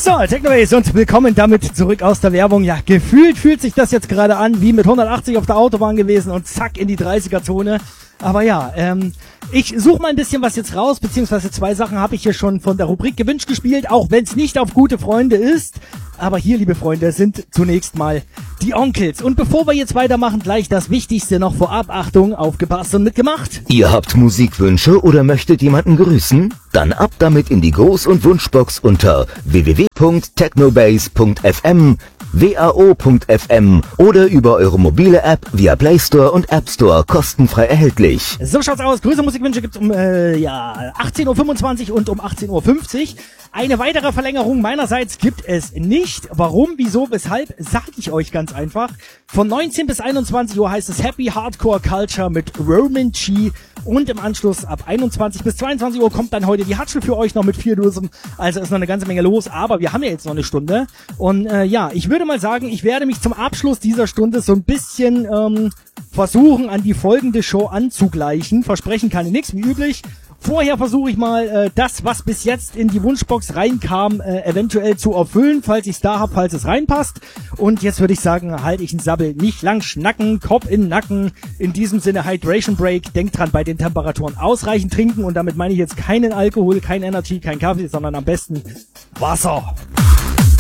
So, Technobase und willkommen damit zurück aus der Werbung. Ja, gefühlt fühlt sich das jetzt gerade an wie mit 180 auf der Autobahn gewesen und zack in die 30er-Zone. Aber ja, ich suche mal ein bisschen was jetzt raus, beziehungsweise 2 Sachen habe ich hier schon von der Rubrik gewünscht gespielt, auch wenn es nicht auf gute Freunde ist. Aber hier, liebe Freunde, sind zunächst mal die Onkels. Und bevor wir jetzt weitermachen, gleich das Wichtigste noch vorab. Achtung, aufgepasst und mitgemacht. Ihr habt Musikwünsche oder möchtet jemanden grüßen? Dann ab damit in die Gruß- und Wunschbox unter www.technobase.fm, wao.fm oder über eure mobile App via Play Store und App Store kostenfrei erhältlich. So schaut's aus. Grüße Musikwünsche gibt's um 18.25 Uhr und um 18.50 Uhr. Eine weitere Verlängerung meinerseits gibt es nicht. Warum, wieso, weshalb, sage ich euch ganz einfach. Von 19 bis 21 Uhr heißt es Happy Hardcore Culture mit Roman G. Und im Anschluss ab 21 bis 22 Uhr kommt dann heute die Hatschel für euch noch mit 4 Dosen. Also ist noch eine ganze Menge los, aber wir haben ja jetzt noch eine Stunde. Und ich würde mal sagen, ich werde mich zum Abschluss dieser Stunde so ein bisschen versuchen, an die folgende Show anzugleichen. Versprechen kann ich nichts, wie üblich. Vorher versuche ich mal, das, was bis jetzt in die Wunschbox reinkam, eventuell zu erfüllen, falls ich es da habe, falls es reinpasst. Und jetzt würde ich sagen, halte ich einen Sabbel, nicht lang schnacken, Kopf in den Nacken. In diesem Sinne Hydration Break. Denkt dran, bei den Temperaturen ausreichend trinken. Und damit meine ich jetzt keinen Alkohol, kein Energy, kein Kaffee, sondern am besten Wasser.